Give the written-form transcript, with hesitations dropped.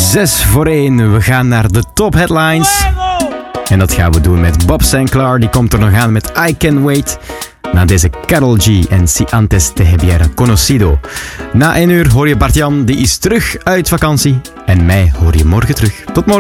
6-1. We gaan naar de top headlines. En dat gaan we doen met Bob Sinclair. Die komt er nog aan met I Can't Wait. Na deze Karol G en Si Antes Te Hubiera Conocido. Na 1 uur hoor je Bart-Jan, die is terug uit vakantie. En mij hoor je morgen terug. Tot morgen.